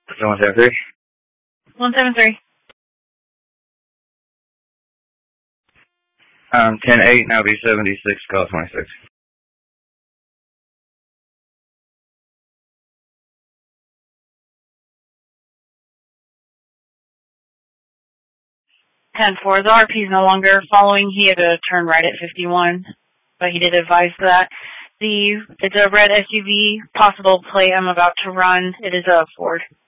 173. 173. 10-8, now be 76, call 26. Ten four. The RP is no longer following. He had to turn right at 51, but he did advise that. It's a red SUV, possible plate I'm about to run. It is a Ford.